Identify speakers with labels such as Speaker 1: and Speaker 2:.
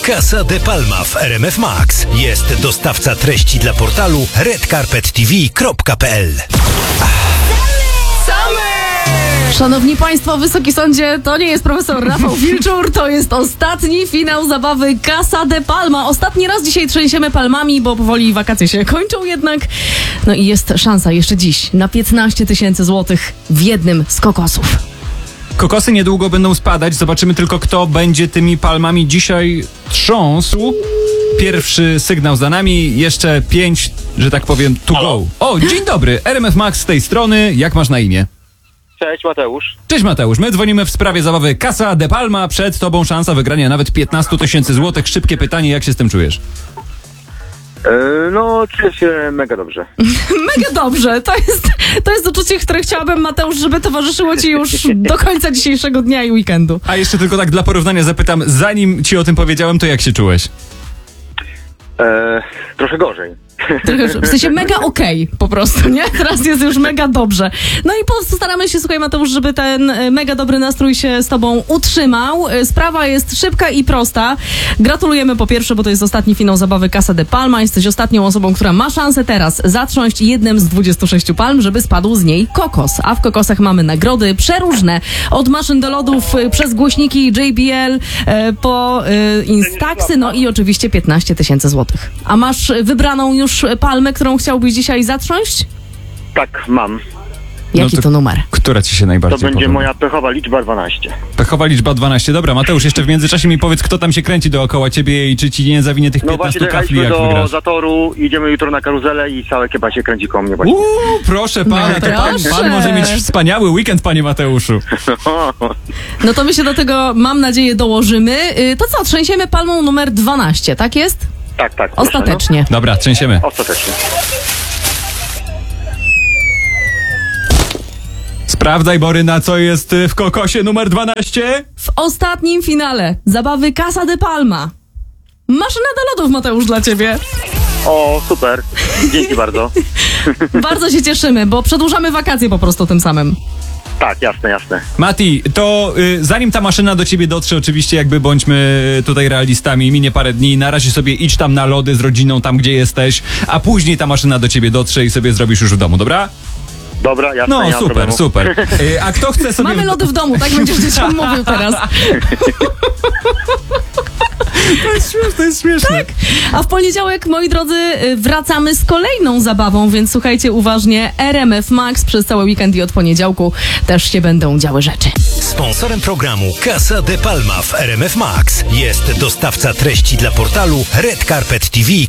Speaker 1: Casa de Palma w RMF Max. Jest dostawca treści dla portalu redcarpettv.pl.
Speaker 2: Szanowni Państwo, Wysoki Sądzie, to nie jest profesor Rafał Wilczur, to jest ostatni finał zabawy Casa de Palma. Ostatni raz dzisiaj trzęsiemy palmami, bo powoli wakacje się kończą jednak. No i jest szansa jeszcze dziś na 15 000 złotych w jednym z kokosów.
Speaker 3: Kokosy niedługo będą spadać, zobaczymy tylko, kto będzie tymi palmami dzisiaj trząsł. Pierwszy sygnał za nami, jeszcze 5, że tak powiem, to go. O, dzień dobry, RMF Max z tej strony, jak masz na imię?
Speaker 4: Cześć, Mateusz.
Speaker 3: Cześć Mateusz, my dzwonimy w sprawie zabawy Casa de Palma, przed tobą szansa wygrania nawet 15 000 złotych. Szybkie pytanie, jak się z tym czujesz?
Speaker 4: No, czuję się mega dobrze.
Speaker 2: Mega dobrze, to jest uczucie, które chciałabym, Mateusz, żeby towarzyszyło ci już do końca dzisiejszego dnia i weekendu.
Speaker 3: A jeszcze tylko tak dla porównania zapytam, zanim ci o tym powiedziałem, to jak się czułeś?
Speaker 4: Trochę gorzej.
Speaker 2: W sensie mega okej, po prostu, nie? Teraz jest już mega dobrze. No i postaramy się, słuchaj Mateusz, żeby ten mega dobry nastrój się z tobą utrzymał. Sprawa jest szybka i prosta. Gratulujemy po pierwsze, bo to jest ostatni finał zabawy Casa de Palma. Jesteś ostatnią osobą, która ma szansę teraz zatrząść jednym z 26 palm, żeby spadł z niej kokos. A w kokosach mamy nagrody przeróżne. Od maszyn do lodów, przez głośniki JBL, po Instaxy, no i oczywiście 15 000 złotych. A masz wybraną już palmę, którą chciałbyś dzisiaj zatrząść?
Speaker 4: Tak, mam.
Speaker 2: Jaki
Speaker 3: No
Speaker 2: to numer?
Speaker 3: Która ci się najbardziej
Speaker 4: To będzie
Speaker 3: podoba?
Speaker 4: moja pechowa liczba 12.
Speaker 3: Pechowa liczba 12. Dobra, Mateusz, jeszcze w międzyczasie mi powiedz, kto tam się kręci dookoła ciebie i czy ci nie zawinie tych 15 kafli,
Speaker 4: dojechaliśmy
Speaker 3: jak
Speaker 4: do
Speaker 3: wygrasz.
Speaker 4: Zatoru, idziemy jutro na karuzelę i całe kiepa się kręci koło mnie właśnie.
Speaker 3: Proszę pana,
Speaker 2: No
Speaker 3: to
Speaker 2: proszę.
Speaker 3: pan może mieć wspaniały weekend, panie Mateuszu.
Speaker 2: No to my się do tego, mam nadzieję, dołożymy. To co, trzęsiemy palmą numer 12, tak jest?
Speaker 4: Tak, proszę,
Speaker 2: Ostatecznie.
Speaker 3: Dobra, trzęsiemy.
Speaker 4: No. Ostatecznie.
Speaker 3: Sprawdzaj, Boryna, co jest w kokosie numer 12?
Speaker 2: W ostatnim finale zabawy Casa de Palma. Maszyna do lodów, Mateusz, dla ciebie.
Speaker 4: O, super. Dzięki bardzo.
Speaker 2: Bardzo się cieszymy, bo przedłużamy wakacje po prostu tym samym.
Speaker 4: Tak, jasne.
Speaker 3: Mati, to zanim ta maszyna do ciebie dotrze, oczywiście jakby bądźmy tutaj realistami, minie parę dni, na razie sobie idź tam na lody z rodziną, tam gdzie jesteś, a później ta maszyna do ciebie dotrze i sobie zrobisz już w domu, dobra?
Speaker 4: Dobra, jasne,
Speaker 3: No
Speaker 4: nie ma problemu.
Speaker 3: super. A kto chce sobie...
Speaker 2: Mamy lody w domu, tak będziesz dzieciom mówił teraz.
Speaker 3: To jest śmieszne.
Speaker 2: Tak. A w poniedziałek, moi drodzy, wracamy z kolejną zabawą, więc słuchajcie uważnie. RMF Max przez cały weekend i od poniedziałku też się będą działy rzeczy.
Speaker 1: Sponsorem programu Casa de Palma w RMF Max jest dostawca treści dla portalu redcarpettv.pl.